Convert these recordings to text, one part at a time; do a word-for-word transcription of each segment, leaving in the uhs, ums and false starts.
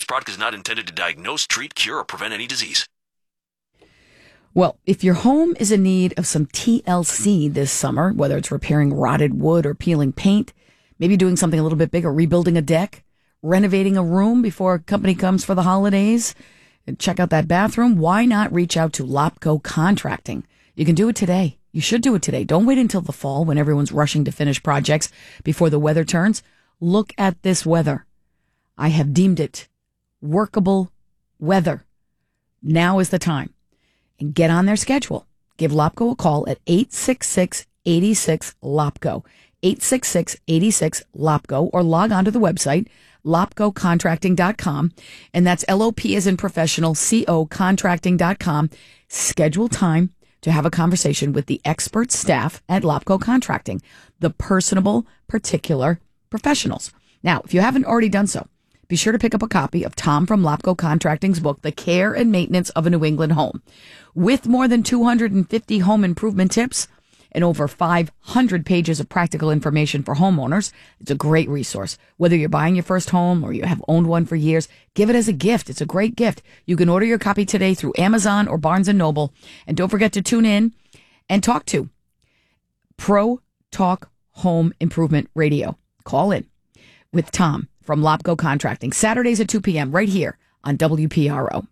product is not intended to diagnose, treat, cure, or prevent any disease. Well, if your home is in need of some T L C this summer, whether it's repairing rotted wood or peeling paint, maybe doing something a little bit bigger, rebuilding a deck, renovating a room before a company comes for the holidays, and check out that bathroom, why not reach out to Lopco Contracting? You can do it today. You should do it today. Don't wait until the fall when everyone's rushing to finish projects before the weather turns. Look at this weather. I have deemed it workable weather. Now is the time. And get on their schedule. Give Lopco a call at eight six six, eight six, Lopco. eight six six, eight six, Lopco, or log on to the website, lopco contracting dot com. And that's L O P as in professional, C O contracting dot com. Schedule time to have a conversation with the expert staff at Lopco Contracting, the personable, particular professionals. Now, if you haven't already done so, be sure to pick up a copy of Tom from Lopco Contracting's book, The Care and Maintenance of a New England Home. With more than two hundred fifty home improvement tips and over five hundred pages of practical information for homeowners, it's a great resource. Whether you're buying your first home or you have owned one for years, give it as a gift. It's a great gift. You can order your copy today through Amazon or Barnes and Noble. And don't forget to tune in and talk to Pro Talk Home Improvement Radio. Call in with Tom from Lopco Contracting, Saturdays at two p.m. right here on W P R O.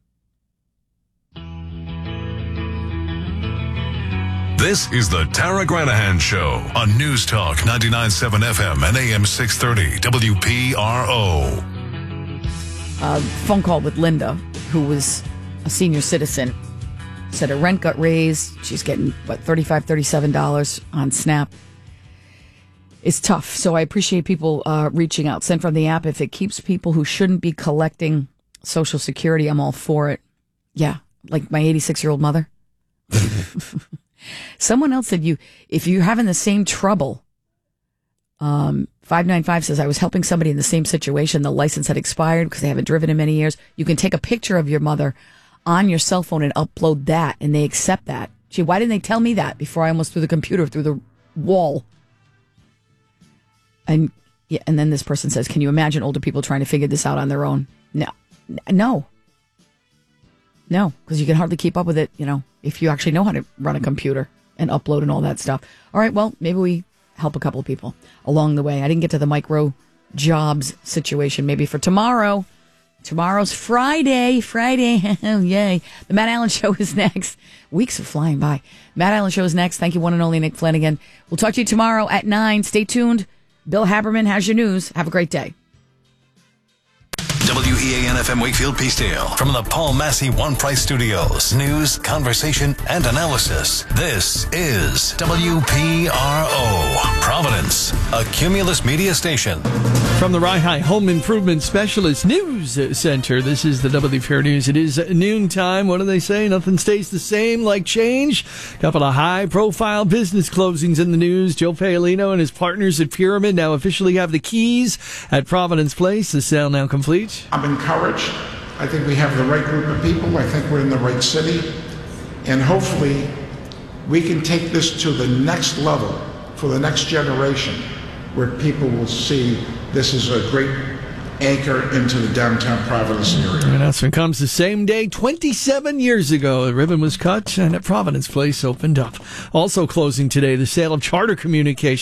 This is the Tara Granahan Show on News Talk ninety-nine point seven F M and A M six thirty W P R O. A phone call with Linda, who was a senior citizen, said her rent got raised. She's getting, what, thirty-five dollars, thirty-seven dollars on SNAP. It's tough, so I appreciate people uh, reaching out. Send from the app. If it keeps people who shouldn't be collecting Social Security, I'm all for it. Yeah, like my eighty-six-year-old mother. Someone else said, you, if you're having the same trouble, um, five nine five says, I was helping somebody in the same situation. The license had expired because they haven't driven in many years. You can take a picture of your mother on your cell phone and upload that, and they accept that. Gee, why didn't they tell me that before I almost threw the computer through the wall? And yeah, and then this person says, can you imagine older people trying to figure this out on their own? No, no, no, because you can hardly keep up with it, you know, if you actually know how to run a computer and upload and all that stuff. All right, well, maybe we help a couple of people along the way. I didn't get to the micro jobs situation. Maybe for tomorrow. Tomorrow's Friday. Friday. Oh, yay. The Matt Allen Show is next. Weeks are flying by. Matt Allen Show is next. Thank you, one and only Nick Flanagan. We'll talk to you tomorrow at nine. Stay tuned. Bill Haberman has your news. Have a great day. W E A N F M Wakefield Peacedale from the Paul Massey One Price Studios. News, conversation, and analysis. This is W P R O, Providence, a Cumulus media station. From the Rye Home Improvement Specialist News Center, this is the W P R News. It is noontime. What do they say? Nothing stays the same like change. Couple of high-profile business closings in the news. Joe Paolino and his partners at Pyramid now officially have the keys at Providence Place. The sale now complete. I'm encouraged. I think we have the right group of people. I think we're in the right city. And hopefully we can take this to the next level for the next generation where people will see this is a great anchor into the downtown Providence area. The announcement comes the same day, twenty-seven years ago. The ribbon was cut and at Providence Place opened up. Also closing today, the sale of Charter Communications.